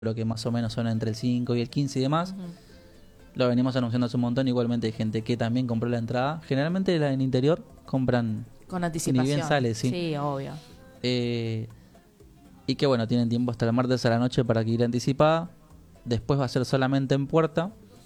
Lo que más o menos son entre el 5 y el 15 y demás. Lo venimos anunciando hace un montón. Igualmente hay gente que también compró la entrada. Generalmente la en interior compran con anticipación. Ni bien sale, sí. Sí, obvio. Y que bueno, tienen tiempo hasta el martes a la noche para que ir anticipada. Después va a ser solamente en puerta.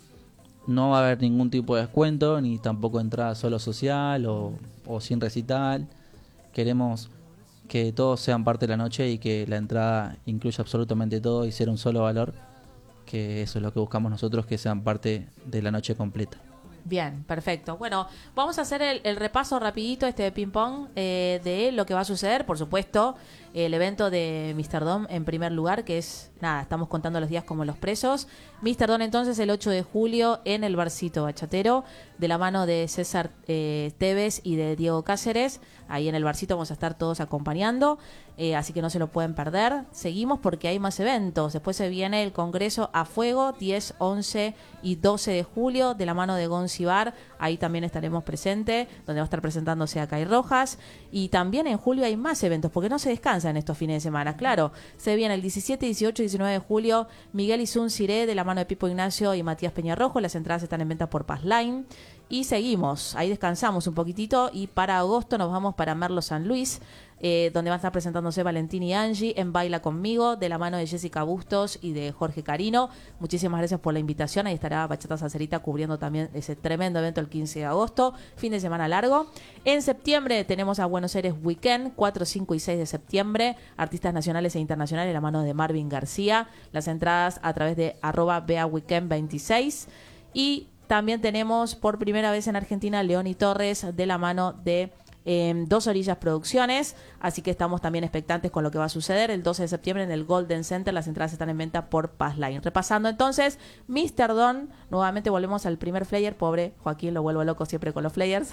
No va a haber ningún tipo de descuento, ni tampoco entrada solo social o sin recital. Queremos que todos sean parte de la noche y que la entrada incluya absolutamente todo y ser un solo valor, que eso es lo que buscamos nosotros, que sean parte de la noche completa. Bien, perfecto. Bueno, vamos a hacer el repaso rapidito de ping pong de lo que va a suceder. Por supuesto, el evento de Mr. Dom en primer lugar, que es, nada, estamos contando los días como los presos. Mr. Dom entonces el 8 de julio en el Barcito Bachatero, de la mano de César Tevez y de Diego Cáceres. Ahí en el Barcito vamos a estar todos acompañando, así que no se lo pueden perder. Seguimos porque hay más eventos. Después se viene el Congreso a Fuego, 10, 11 y 12 de julio, de la mano de Goncibar. Ahí también estaremos presentes, donde va a estar presentándose Acay Rojas. Y también en julio hay más eventos, porque no se descansa en estos fines de semana. Claro, se viene el 17, 18 y 19 de julio Miguel Isun Ciré, de la mano de Pipo Ignacio y Matías Peñarrojo. Las entradas están en venta por Passline. Y seguimos, ahí descansamos un poquitito y para agosto nos vamos para Merlo San Luis, donde va a estar presentándose Valentín y Angie en Baila Conmigo, de la mano de Jessica Bustos y de Jorge Carino. Muchísimas gracias por la invitación. Ahí estará Bachata Sacerita cubriendo también ese tremendo evento el 15 de agosto, fin de semana largo. En septiembre tenemos a Buenos Aires Weekend, 4, 5 y 6 de septiembre, artistas nacionales e internacionales, de la mano de Marvin García. Las entradas a través de @beaweekend26. Y también tenemos por primera vez en Argentina León y Torres, de la mano de Dos Orillas Producciones, así que estamos también expectantes con lo que va a suceder el 12 de septiembre en el Golden Center. Las entradas están en venta por Passline. Repasando entonces, Mr. Don, nuevamente volvemos al primer flyer. Pobre Joaquín, lo vuelvo loco siempre con los flyers.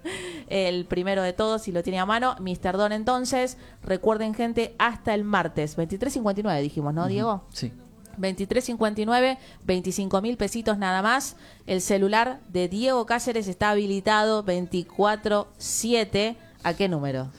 El primero de todos, si lo tiene a mano, Mr. Don. Entonces, recuerden, gente, hasta el martes 23.59 dijimos, ¿no, Diego? Sí. 23.59, 25.000 pesitos nada más. El celular de Diego Cáceres está habilitado 24/7. ¿A qué número?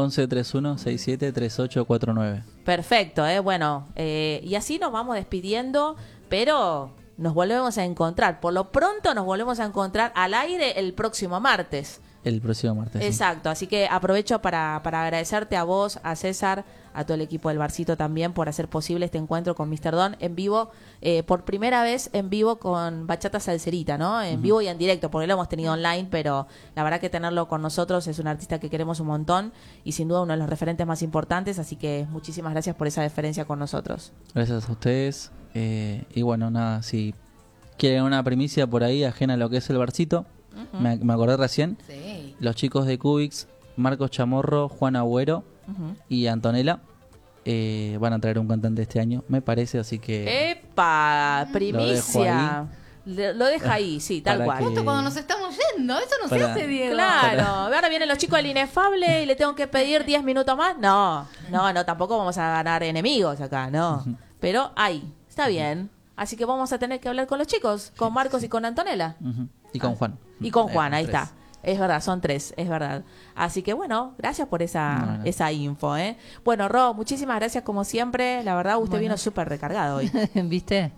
1131-673849. Perfecto, bueno, y así nos vamos despidiendo, pero nos volvemos a encontrar. Por lo pronto nos volvemos a encontrar al aire el próximo martes. El próximo martes. Exacto, sí. Así que aprovecho para agradecerte a vos, a César, a todo el equipo del Barcito también por hacer posible este encuentro con Mr. Don en vivo, por primera vez en vivo con Bachata Salserita, ¿no? En vivo y en directo, porque lo hemos tenido online, pero la verdad que tenerlo con nosotros, es un artista que queremos un montón y sin duda uno de los referentes más importantes, así que muchísimas gracias por esa deferencia con nosotros. Gracias a ustedes. Y bueno, nada, si quieren una primicia por ahí ajena a lo que es el Barcito, me acordé recién. Sí. Los chicos de Cubix, Marcos Chamorro, Juan Agüero y Antonella van a traer un cantante este año, me parece, así que... ¡Epa! ¡Primicia! Lo deja ahí, sí, tal cual. Justo cuando nos estamos yendo, eso no se hace, Diego. Claro, ahora vienen los chicos del Inefable y le tengo que pedir 10 minutos más. No, tampoco vamos a ganar enemigos acá, no. Pero ahí, está bien. Así que vamos a tener que hablar con los chicos, con Marcos y con Antonella. Y con Juan. Y con Juan, ahí 3. está. Es verdad, son 3, es verdad. Así que bueno, gracias por esa info, ¿eh? Bueno, Ro, muchísimas gracias como siempre. La verdad, usted vino súper recargado hoy. ¿Viste?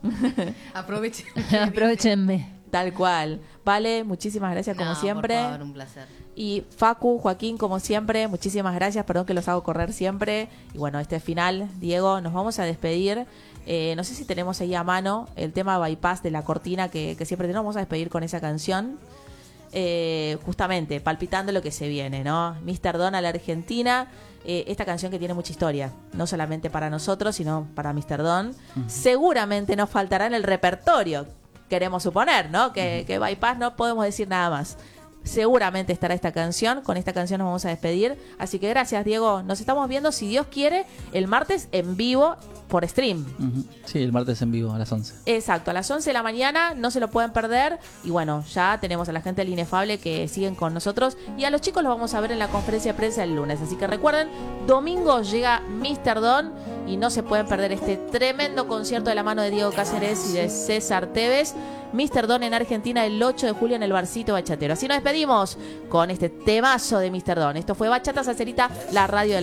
Aprovechenme. Tal cual. Vale, muchísimas gracias como siempre. Por favor, un placer. Y Facu, Joaquín, como siempre, muchísimas gracias. Perdón que los hago correr siempre. Y bueno, este final, Diego, nos vamos a despedir. No sé si tenemos ahí a mano el tema Bypass de la cortina que siempre tenemos. Vamos a despedir con esa canción. Justamente palpitando lo que se viene, ¿no? Mr. Don a la Argentina, esta canción que tiene mucha historia, no solamente para nosotros, sino para Mr. Don. Seguramente nos faltará en el repertorio, queremos suponer, ¿no? Que Bypass no podemos decir nada más. Seguramente estará esta canción, con esta canción nos vamos a despedir, así que gracias, Diego, nos estamos viendo, si Dios quiere, el martes en vivo por stream. Sí, el martes en vivo a las 11. Exacto, a las 11 de la mañana, no se lo pueden perder. Y bueno, ya tenemos a la gente del Inefable que siguen con nosotros. Y a los chicos los vamos a ver en la conferencia de prensa el lunes. Así que recuerden, domingo llega Mr. Don y no se pueden perder este tremendo concierto de la mano de Diego Cáceres y de César Tevez. Mr. Don en Argentina el 8 de julio en el Barcito Bachatero. Así nos despedimos con este temazo de Mr. Don. Esto fue Bachata Sacerita, la radio de la